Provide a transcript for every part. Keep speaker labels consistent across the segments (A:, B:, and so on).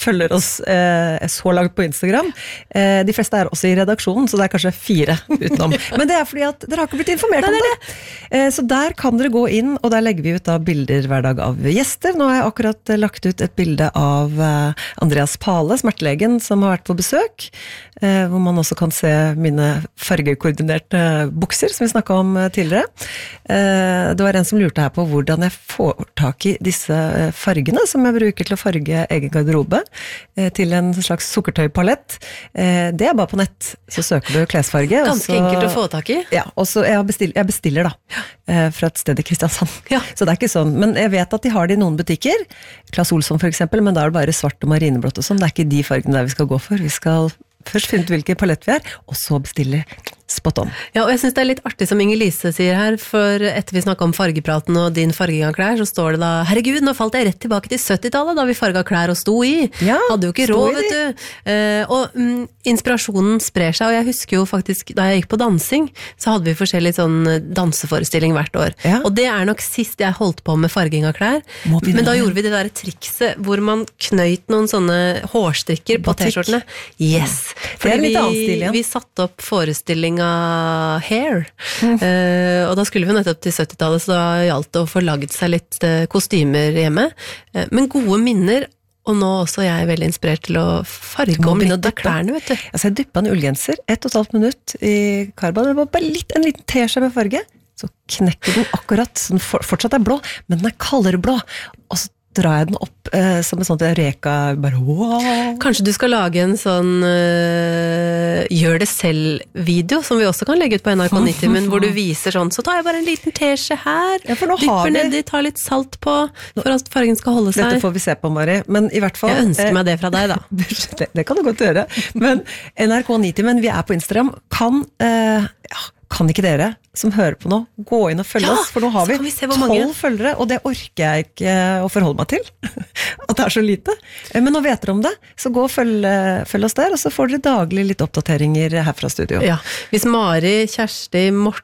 A: følger oss så langt på Instagram. De fleste også i redaksjonen, så det kanskje 4 utenom. Men det fordi at dere har ikke blitt informert om det. Så der kan dere gå inn, og der legger vi ut da bilder hver dag av gjester. Nå har jeg akkurat lagt ut et bilde av Andreas Pale, smertelegen, som har vært på besøk, hvor man også kan se mine fargekoordinerte bukser, som vi snakket om tidligere. Det var en som lurte her på hvordan jeg får tak i disse fargene, som jeg bruker til å farge egen garderobe, til en slags sukkertøypalett. Det bare på nett, så søker du klesfarge.
B: Ganske enkelt å få tak i.
A: Ja, og så jeg bestiller da, fra et sted i Kristiansand.
B: Ja.
A: Så det ikke sånn, men jeg vet at de har det i noen butikker, Claes Olsson for eksempel, men da det bare svart og marineblått og sånn, det ikke de fargene der vi skal gå for. Vi skal først finne ut hvilken palett vi og så bestille spot on.
B: Ja, og jeg synes det litt artig som Inger-Lise sier her, for etter vi snakket om fargepraten og din farging av klær, så står det da, herregud, nå falt jeg rett tilbake til 70-tallet, da vi farget klær og sto i.
A: Ja,
B: hadde jo ikke råd, vet du. Og inspirasjonen sprer seg, og jeg husker jo faktisk, da jeg gikk på dansing, så hadde vi forskjellig sånn danseforestilling hvert år.
A: Ja.
B: Og det nok sist jeg holdt på med farging av klær, men da gjorde vi det der trikset, hvor man knøyt noen sånne hårstrikker på t-skjortene. Yes! Fordi vi satte opp forestilling av hair, og da skulle vi nettopp til 70-tallet, så da gjaldt det å få laget seg litt kostymer hjemme, men gode minner, og nå også jeg veldig inspirert til å farge om litt av klærne, vet du.
A: Altså jeg dyppet en ullgenser, 1,5 minutt i karban, det var bare en liten teskje med farge, så knekker den akkurat, så den fortsatt blå, men den kaldere blå, og så drar jeg den opp som en sånn reka, bare wow.
B: Kanskje du skal lage en sånn gjør det selv-video, som vi også kan legge ut på NRK 90, men hvor du viser sånn, så tar jeg bare en liten teskje her, dypper nedi, tar litt salt på, for at fargen skal holde seg.
A: Dette får vi se på, Mari, men i hvert fall...
B: Jeg ønsker meg det fra deg, da.
A: Det kan du godt gjøre, men NRK 90, men vi på Instagram, kan ikke dere som hører på nå gå inn og følge oss, for nå har vi 12 følgere, og det orker jeg ikke å forholde meg til, at det så lite. Men nå vet dere om det, så gå og følg oss der, og så får dere daglig litt oppdateringer her fra studio.
B: Ja, hvis Mari, Kjersti, Morten,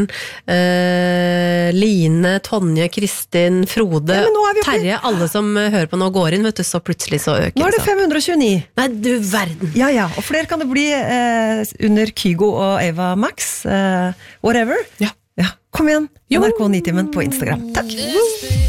B: Line, Tonje, Kristin, Frode, Terje, alle som hører på nå går inn, vet du, så plutselig så øker.
A: Nå det 529.
B: Nei, du verden.
A: Ja, og flere kan det bli under Kygo og Ava Max, whatever. Ja, kom igjen, NRK 90-men på Instagram. Takk!